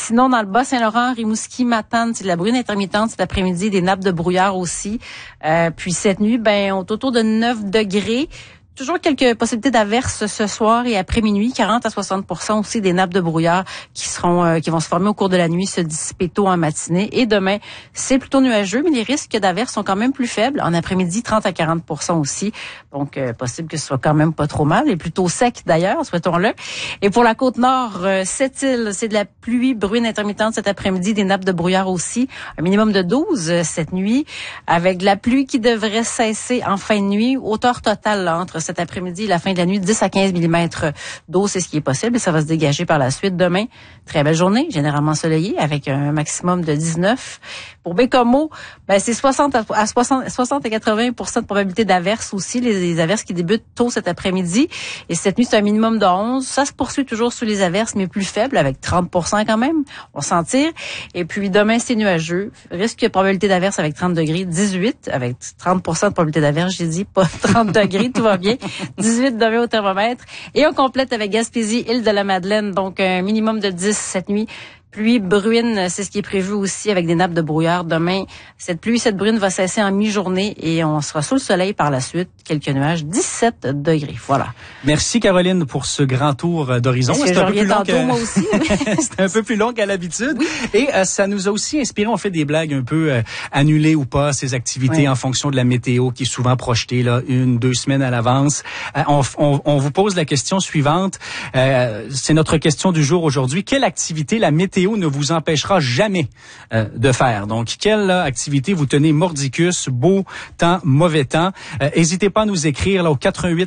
Sinon, dans le Bas-Saint-Laurent, Rimouski, Matane, c'est de la bruine intermittente cet après-midi, des nappes de brouillard aussi. Puis cette nuit, on est autour de 9 degrés. Toujours quelques possibilités d'averses ce soir et après minuit, 40 à 60% aussi des nappes de brouillard qui vont se former au cours de la nuit, se dissiper tôt en matinée. Et demain, c'est plutôt nuageux, mais les risques d'averses sont quand même plus faibles. En après-midi, 30 à 40% aussi. Donc, possible que ce soit quand même pas trop mal et plutôt sec d'ailleurs, souhaitons-le. Et pour la Côte-Nord, Sept-Îles, c'est de la pluie, bruine intermittente cet après-midi, des nappes de brouillard aussi. Un minimum de 12 cette nuit, avec de la pluie qui devrait cesser en fin de nuit. Hauteur totale là, entre cet après-midi et la fin de la nuit, 10 à 15 mm d'eau, c'est ce qui est possible et ça va se dégager par la suite. Demain, très belle journée, généralement ensoleillée, avec un maximum de 19. Pour Bécomo, c'est 60 à 80% de probabilité d'averses aussi, les averses qui débutent tôt cet après-midi. Et cette nuit, c'est un minimum de 11. Ça se poursuit toujours sous les averses, mais plus faible, avec 30% quand même, on s'en tire. Et puis demain, c'est nuageux. Risque de probabilité d'averse avec 30 degrés, 18, avec 30% de probabilité d'averse, j'ai dit, pas 30 degrés, tout va bien. 18 demain au thermomètre. Et on complète avec Gaspésie, Île-de-la-Madeleine, donc un minimum de 10 cette nuit. Pluie, bruine, c'est ce qui est prévu aussi avec des nappes de brouillard. Demain, cette pluie, cette bruine va cesser en mi-journée et on sera sous le soleil par la suite. Quelques nuages, 17 degrés. Voilà. Merci Caroline pour ce grand tour d'horizon. C'est un peu plus long moi aussi. C'est un peu plus long qu'à l'habitude. Oui. Et ça nous a aussi inspiré. On fait des blagues un peu annulées ou pas, ces activités en fonction de la météo qui est souvent projetée là 1-2 semaines à l'avance. On vous pose la question suivante. C'est notre question du jour aujourd'hui. Quelle activité la météo ne vous empêchera jamais de faire? Donc, quelle activité vous tenez mordicus, beau temps, mauvais temps? N'hésitez pas à nous écrire là, au 88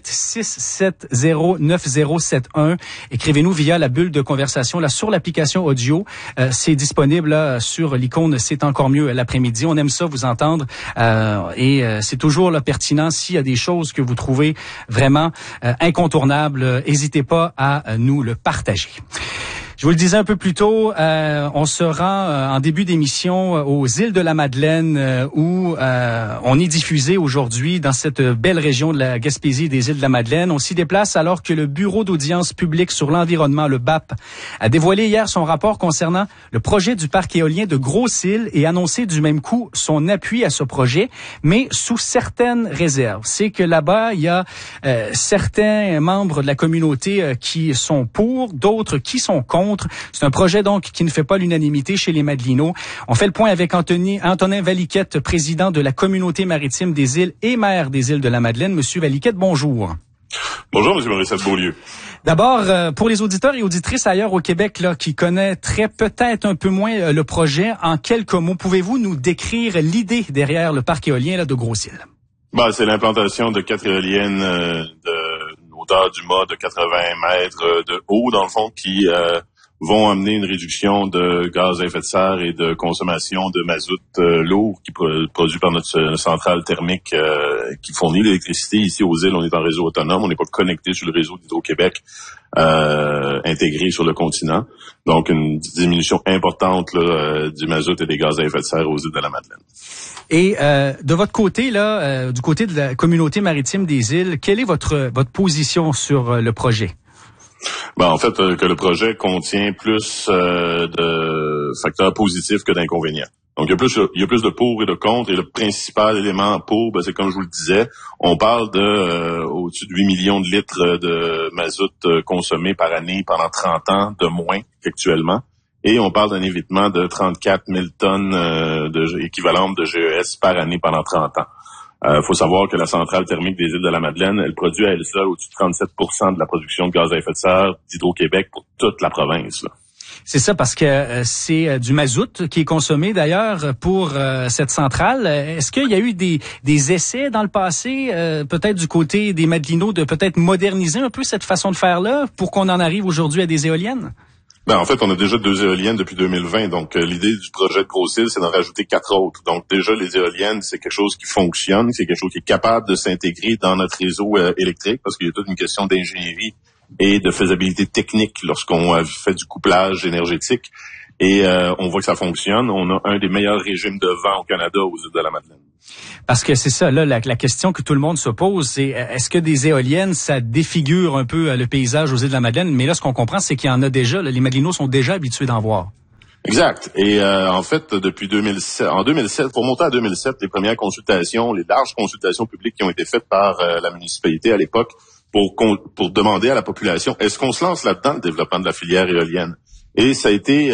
670 9071. Écrivez-nous via la bulle de conversation là, sur l'application audio. C'est disponible là, sur l'icône C'est encore mieux l'après-midi. On aime ça vous entendre et c'est toujours là, pertinent. S'il y a des choses que vous trouvez vraiment incontournables, n'hésitez pas à nous le partager. Je vous le disais un peu plus tôt, on se rend en début d'émission aux îles de la Madeleine où on est diffusé aujourd'hui dans cette belle région de la Gaspésie et des îles de la Madeleine. On s'y déplace alors que le Bureau d'audience publique sur l'environnement, le BAP, a dévoilé hier son rapport concernant le projet du parc éolien de Grosse-Île et annoncé du même coup son appui à ce projet, mais sous certaines réserves. C'est que là-bas, il y a certains membres de la communauté qui sont pour, d'autres qui sont contre. C'est un projet donc qui ne fait pas l'unanimité chez les Madelinots. On fait le point avec Antonin Valiquette, président de la communauté maritime des îles et maire des îles de la Madeleine. Monsieur Valiquette, bonjour. Bonjour, Monsieur Morissette-Beaulieu. D'abord, pour les auditeurs et auditrices ailleurs au Québec là, qui connaîtraient peut-être un peu moins le projet, en quelques mots, pouvez-vous nous décrire l'idée derrière le parc éolien là, de Grosse-Île? C'est l'implantation de 4 éoliennes de hauteur du mât de 80 mètres de haut, dans le fond, qui vont amener une réduction de gaz à effet de serre et de consommation de mazout lourd qui est produit par notre centrale thermique qui fournit l'électricité. Ici aux îles, on est en réseau autonome, on n'est pas connecté sur le réseau d'Hydro-Québec intégré sur le continent. Donc une diminution importante là, du mazout et des gaz à effet de serre aux îles de la Madeleine. Et de votre côté, là, du côté de la communauté maritime des îles, quelle est votre position sur le projet? En fait, que le projet contient plus de facteurs positifs que d'inconvénients. Donc, il y a plus de pour et de contre, et le principal élément pour, c'est comme je vous le disais, on parle de au-dessus de 8 millions de litres de mazout consommés par année pendant 30 ans de moins qu'actuellement. Et on parle d'un évitement de 34 000 tonnes équivalentes de GES par année pendant 30 ans. Faut savoir que la centrale thermique des îles de la Madeleine, elle produit à elle seule au-dessus de 37% de la production de gaz à effet de serre d'Hydro-Québec pour toute la province. Là. C'est ça, parce que c'est du mazout qui est consommé d'ailleurs pour cette centrale. Est-ce qu'il y a eu des essais dans le passé, peut-être du côté des Madelinots, de peut-être moderniser un peu cette façon de faire-là pour qu'on en arrive aujourd'hui à des éoliennes? En fait, on a déjà 2 éoliennes depuis 2020. Donc, l'idée du projet de Grosse-Île, c'est d'en rajouter 4 autres. Donc, déjà, les éoliennes, c'est quelque chose qui fonctionne. C'est quelque chose qui est capable de s'intégrer dans notre réseau électrique parce qu'il y a toute une question d'ingénierie et de faisabilité technique lorsqu'on fait du couplage énergétique. Et on voit que ça fonctionne. On a un des meilleurs régimes de vent au Canada aux îles de la Madeleine. Parce que c'est ça, là, la question que tout le monde se pose, c'est est-ce que des éoliennes, ça défigure un peu le paysage aux îles de la Madeleine? Mais là, ce qu'on comprend, c'est qu'il y en a déjà. Là, les Madelinots sont déjà habitués d'en voir. Exact. Et en fait, depuis 2007, pour monter à 2007, les premières consultations, les larges consultations publiques qui ont été faites par la municipalité à l'époque pour demander à la population, est-ce qu'on se lance là-dedans, le développement de la filière éolienne? Et ça a été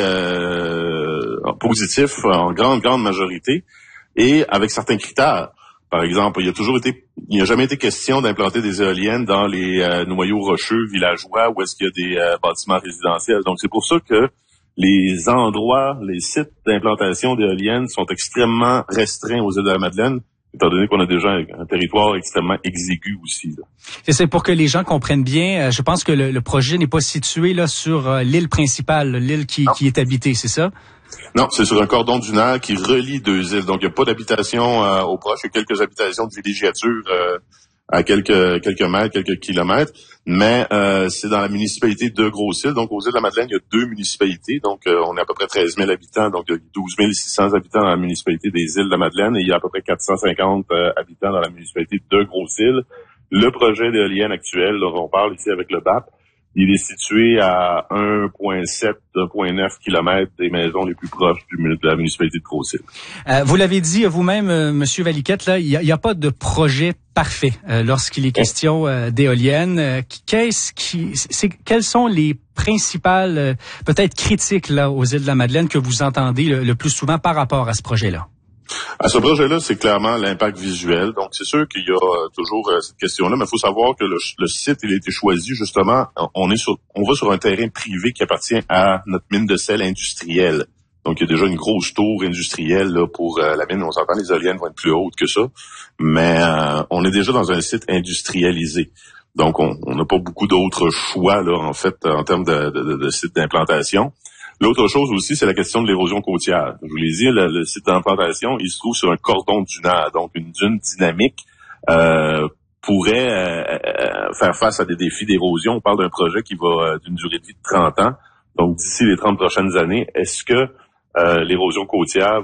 positif en grande majorité et avec certains critères. Par exemple, il n'y a jamais été question d'implanter des éoliennes dans les noyaux rocheux villageois où est-ce qu'il y a des bâtiments résidentiels. Donc, c'est pour ça que les sites d'implantation d'éoliennes sont extrêmement restreints aux îles de la Madeleine, étant donné qu'on a déjà un territoire extrêmement exigu aussi. Là. Et c'est pour que les gens comprennent bien. Je pense que le projet n'est pas situé là sur l'île principale, l'île qui est habitée, c'est ça? Non, c'est sur un cordon dunaire qui relie deux îles. Donc, il n'y a pas d'habitation au proche. Il y a quelques habitations de villégiature à quelques mètres, quelques kilomètres. Mais c'est dans la municipalité de Gros-Île. Donc, aux îles de la Madeleine, il y a 2 municipalités. Donc, on est à peu près 13 000 habitants. Donc, il y a 12 600 habitants dans la municipalité des îles de la Madeleine. Et il y a à peu près 450 habitants dans la municipalité de Gros-Île. Le projet d'éolienne actuel, là, on parle ici avec le BAP, il est situé à 1,7, 1,9 km des maisons les plus proches de la municipalité de Gros-Île. Vous l'avez dit vous-même, Monsieur Valiquette, là, il y a pas de projet parfait lorsqu'il est question d'éoliennes. Quelles sont les principales, peut-être critiques là aux îles de la Madeleine que vous entendez le plus souvent par rapport à ce projet-là? À ce projet-là, c'est clairement l'impact visuel. Donc, c'est sûr qu'il y a toujours cette question-là, mais il faut savoir que le site, il a été choisi justement. On va sur un terrain privé qui appartient à notre mine de sel industrielle. Donc, il y a déjà une grosse tour industrielle là, pour la mine. On s'entend, les éoliennes vont être plus hautes que ça, mais on est déjà dans un site industrialisé. Donc, on n'a pas beaucoup d'autres choix là, en fait, en termes de site d'implantation. L'autre chose aussi, c'est la question de l'érosion côtière. Je vous l'ai dit, le site d'implantation, il se trouve sur un cordon dunaire, donc une dune dynamique pourrait faire face à des défis d'érosion. On parle d'un projet qui va d'une durée de vie de 30 ans. Donc, d'ici les 30 prochaines années, est-ce que l'érosion côtière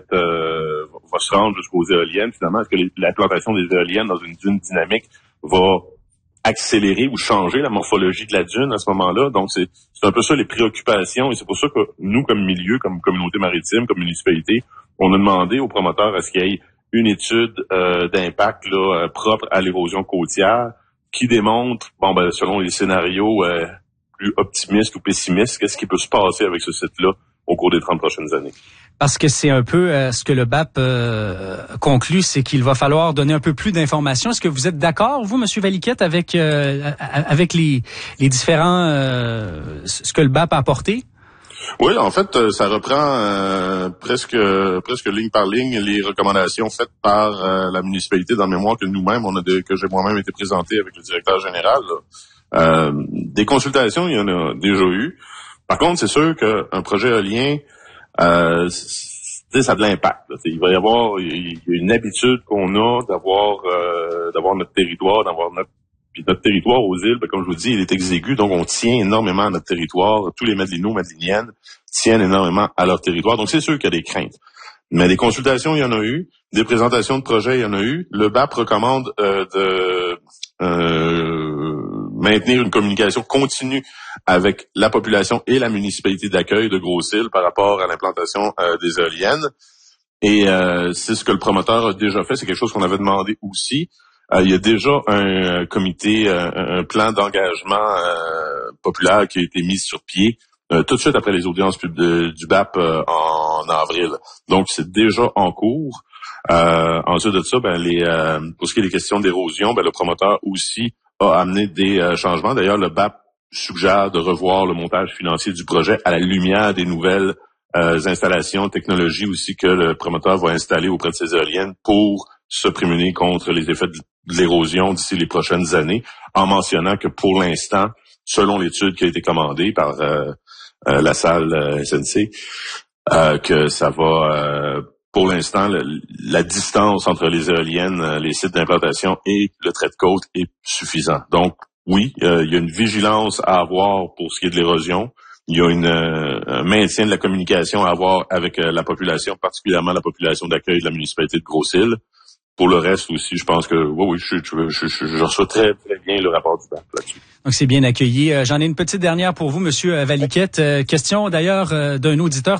va se rendre jusqu'aux éoliennes? Finalement, est-ce que l'implantation des éoliennes dans une dune dynamique va accélérer ou changer la morphologie de la dune à ce moment-là? Donc, c'est un peu ça les préoccupations et c'est pour ça que nous, comme milieu, comme communauté maritime, comme municipalité, on a demandé aux promoteurs à ce qu'il y ait une étude d'impact là, propre à l'érosion côtière qui démontre, selon les scénarios plus optimistes ou pessimistes, qu'est-ce qui peut se passer avec ce site-là au cours des 30 prochaines années. Parce que c'est un peu ce que le BAP conclut, c'est qu'il va falloir donner un peu plus d'informations. Est-ce que vous êtes d'accord, vous, M. Valiquette, avec les différents ce que le BAP a apporté? Oui, en fait, ça reprend presque ligne par ligne les recommandations faites par la municipalité dans le mémoire que nous-mêmes que j'ai moi-même été présenté avec le directeur général. Là. Des consultations, il y en a déjà eu. Par contre, c'est sûr qu'un projet éolien, ça a de l'impact. Là. Il y a une habitude qu'on a d'avoir notre territoire, puis notre territoire aux îles, comme je vous dis, il est exigu, donc on tient énormément à notre territoire. Tous les Madelinots, Madeliniennes tiennent énormément à leur territoire. Donc c'est sûr qu'il y a des craintes. Mais des consultations, il y en a eu. Des présentations de projets, il y en a eu. Le BAP recommande de maintenir une communication continue avec la population et la municipalité d'accueil de Gros-Île par rapport à l'implantation des éoliennes. Et c'est ce que le promoteur a déjà fait. C'est quelque chose qu'on avait demandé aussi. Il y a déjà un comité, un plan d'engagement populaire qui a été mis sur pied tout de suite après les audiences du BAP en avril. Donc, c'est déjà en cours. Ensuite de ça, pour ce qui est des questions d'érosion, le promoteur aussi a amené des changements. D'ailleurs, le BAP suggère de revoir le montage financier du projet à la lumière des nouvelles installations, technologies aussi que le promoteur va installer auprès de ses éoliennes pour se prémunir contre les effets de l'érosion d'ici les prochaines années, en mentionnant que pour l'instant, selon l'étude qui a été commandée par la salle SNC, que ça va, pour l'instant, la distance entre les éoliennes, les sites d'implantation et le trait de côte est suffisant. Donc, oui, il y a une vigilance à avoir pour ce qui est de l'érosion. Il y a un maintien de la communication à avoir avec la population, particulièrement la population d'accueil de la municipalité de Gros-Île. Pour le reste aussi, je pense que oui, je reçois très, très bien le rapport du BAP là-dessus. Donc, c'est bien accueilli. J'en ai une petite dernière pour vous, Monsieur Valiquette. Question d'ailleurs d'un auditeur.